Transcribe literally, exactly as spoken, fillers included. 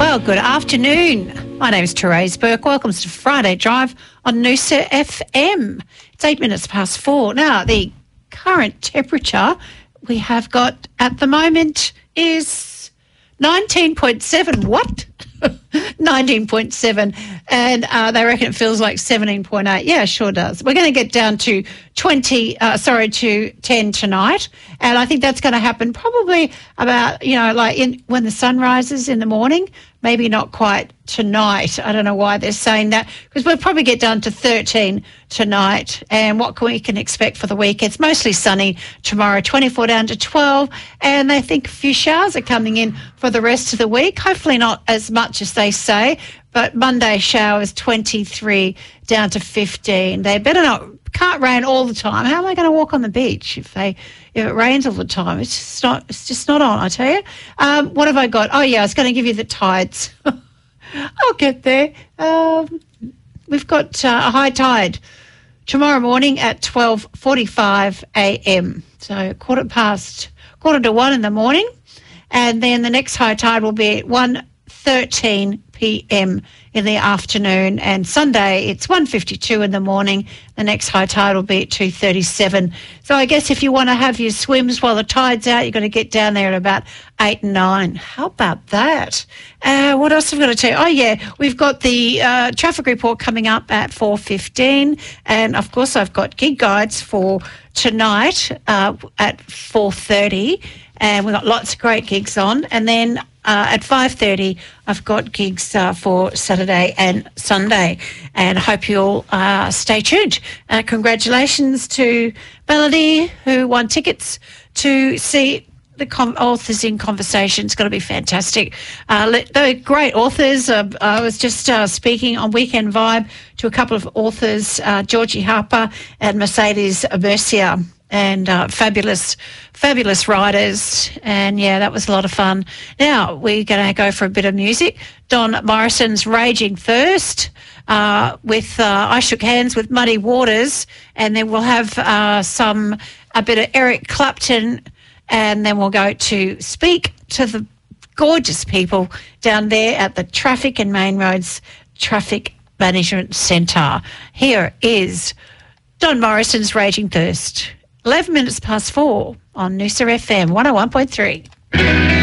Well, good afternoon. My name is Therese Burke. Welcome to Friday Drive on Noosa F M. It's eight minutes past four. Now, the current temperature we have got at the moment is nineteen point seven. What? nineteen point seven. And uh, they reckon it feels like seventeen point eight. Yeah, sure does. We're going to get down to twenty, uh, sorry, to ten tonight. And I think that's going to happen probably about, you know, like in when the sun rises in the morning. Maybe not quite tonight. I don't know why they're saying that, because we'll probably get down to thirteen tonight. And what can we can expect for the week? It's mostly sunny tomorrow, twenty-four down to twelve. And they think a few showers are coming in for the rest of the week. Hopefully not as much as they say, but Monday showers twenty-three down to fifteen. They better not, can't rain all the time. How am I going to walk on the beach if they if it rains all the time? It's just not, it's just not on, I tell you. Um, what have I got? Oh, yeah, I was going to give you the tides. I'll get there. Um, we've got uh, a high tide tomorrow morning at twelve forty-five a m. So quarter past, quarter to one in the morning. And then the next high tide will be at one thirteen p m in the afternoon, and Sunday it's one fifty-two in the morning. The next high tide will be at two thirty-seven. So I guess if you want to have your swims while the tide's out, you've got to get down there at about eight and nine. How about that? Uh, what else have we got to tell you? Oh, yeah, we've got the uh, traffic report coming up at four fifteen, and, of course, I've got gig guides for tonight uh, at four thirty, and we've got lots of great gigs on. And then uh, at five thirty, I've got gigs uh, for Saturday and Sunday, and I hope you'll uh, stay tuned. Uh, congratulations to Melody, who won tickets to see the com- authors in conversation. It's going to be fantastic. Uh, they're great authors. Uh, I was just uh, speaking on Weekend Vibe to a couple of authors, uh, Georgie Harper and Mercedes Mercier, and uh, fabulous, fabulous writers. And, yeah, that was a lot of fun. Now we're going to go for a bit of music. Don Morrison's Raging Thirst uh, with uh, I Shook Hands with Muddy Waters, and then we'll have uh, some a bit of Eric Clapton, and then we'll go to speak to the gorgeous people down there at the Traffic and Main Roads Traffic Management Centre. Here is Don Morrison's Raging Thirst. eleven minutes past four on Noosa F M one oh one point three.